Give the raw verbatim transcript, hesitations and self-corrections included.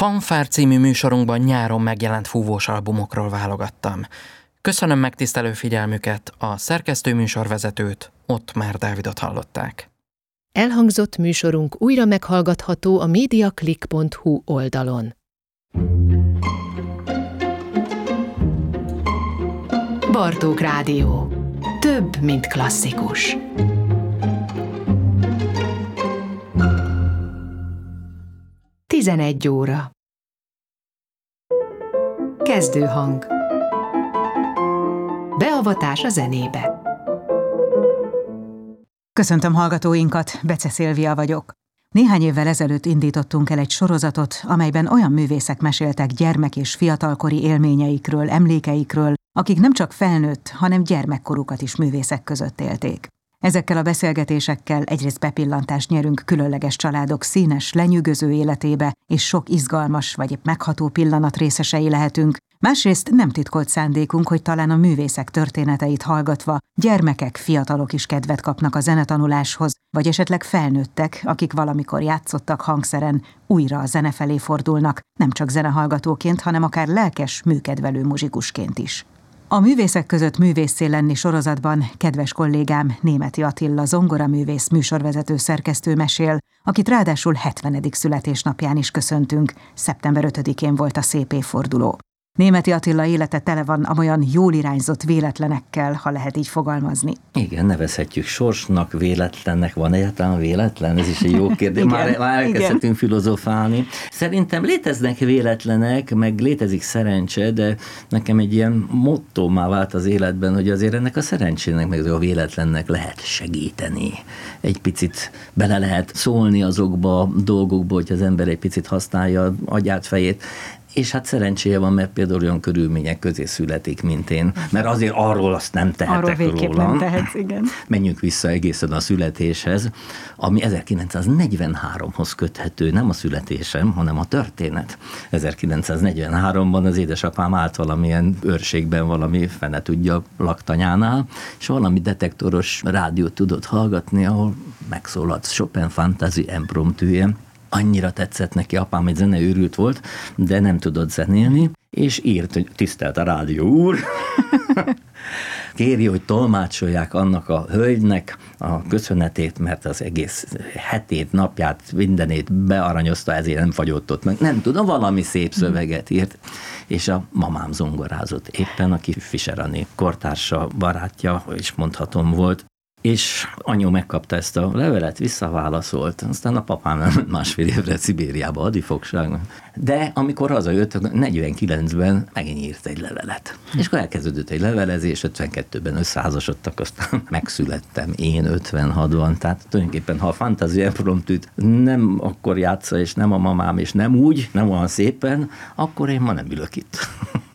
Fanfár című műsorunkban nyáron megjelent fúvós albumokról válogattam. Köszönöm megtisztelő figyelmüket, a szerkesztő műsorvezetőt, Ottmár Dávidot hallották. Elhangzott műsorunk újra meghallgatható a mediaclick pont hu oldalon. Bartók Rádió. Több, mint klasszikus. tizenegy óra. Kezdőhang. Beavatás a zenébe. Köszöntöm hallgatóinkat, Bece Szilvia vagyok. Néhány évvel ezelőtt indítottunk el egy sorozatot, amelyben olyan művészek meséltek gyermek- és fiatalkori élményeikről, emlékeikről, akik nem csak felnőtt, hanem gyermekkorukat is művészek között élték. Ezekkel a beszélgetésekkel egyrészt bepillantást nyerünk különleges családok színes, lenyűgöző életébe, és sok izgalmas vagy épp megható pillanat részesei lehetünk, másrészt nem titkolt szándékunk, hogy talán a művészek történeteit hallgatva gyermekek, fiatalok is kedvet kapnak a zenetanuláshoz, vagy esetleg felnőttek, akik valamikor játszottak hangszeren, újra a zene felé fordulnak, nem csak zenehallgatóként, hanem akár lelkes, műkedvelő muzsikusként is. A Művészek között művésszé lenni sorozatban kedves kollégám Németi Attila zongoraművész, műsorvezető, szerkesztő mesél, akit ráadásul hetvenedik születésnapján is köszöntünk, szeptember ötödikén volt a szép évforduló. Németi Attila élete tele van amolyan jól irányzott véletlenekkel, ha lehet így fogalmazni. Igen, nevezhetjük sorsnak, véletlennek. Van egyáltalán véletlen? Ez is egy jó kérdés. Már, már elkezdhetünk filozofálni. Szerintem léteznek véletlenek, meg létezik szerencse, de nekem egy ilyen mottómá vált az életben, hogy azért ennek a szerencsének, meg a véletlennek lehet segíteni. Egy picit bele lehet szólni azokba a dolgokba, hogy az ember egy picit használja agyát, fejét. És hát szerencséje van, mert például olyan körülmények közé születik, mint én. Mert azért arról azt nem tehetek arról róla. Nem tehetsz, igen. Menjünk vissza egészen a születéshez, ami ezerkilencszáznegyvenháromhoz köthető, nem a születésem, hanem a történet. ezerkilencszáznegyvenháromban az édesapám állt valamilyen őrségben, valami fene tudja laktanyánál, és valami detektoros rádiót tudott hallgatni, ahol megszólalt Chopin Fantasy impromptuje. Annyira tetszett neki, apám egy zeneőrült volt, de nem tudott zenélni, és írt, hogy tisztelt a rádió úr, kéri, hogy tolmácsolják annak a hölgynek a köszönetét, mert az egész hetét, napját, mindenét bearanyozta, ezért nem fagyott ott meg. Nem tudom, valami szép szöveget írt, és a mamám zongorázott éppen, aki Fischer Ané kortársa, barátja, és mondhatom volt, és anyu megkapta ezt a levelet, visszaválaszolt, aztán a papám másfél évre Szibériába hadifogságban. De amikor hazajött, negyvenkilencben megint írt egy levelet. Hm. És akkor elkezdődött egy levelezés, ötvenkettőben összeházasodtak, aztán megszülettem én ötvenhatban, tehát tulajdonképpen ha a Fantasy impromptűt nem akkor játsza, és nem a mamám, és nem úgy, nem olyan szépen, akkor én ma nem ülök itt.